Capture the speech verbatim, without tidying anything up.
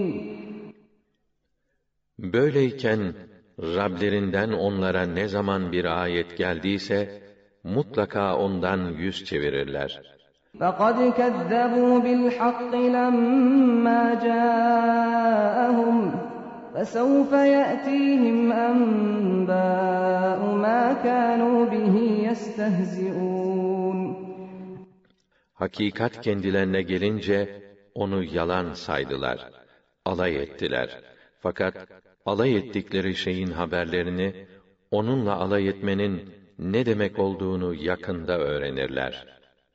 Böyleyken Rablerinden onlara ne zaman bir ayet geldiyse mutlaka ondan yüz çevirirler. فَقَدْ كَذَّبُوا بِالْحَقِّ لَمَّا جَاءَهُمْ فَسَوْفَ يَأْتِيهِمْ أَنبَاءُ مَا كَانُوا بِهِ يَسْتَهْزِئُونَ. Hakikat kendilerine gelince onu yalan saydılar, alay ettiler. Fakat alay ettikleri şeyin haberlerini, onunla alay etmenin ne demek olduğunu yakında öğrenirler.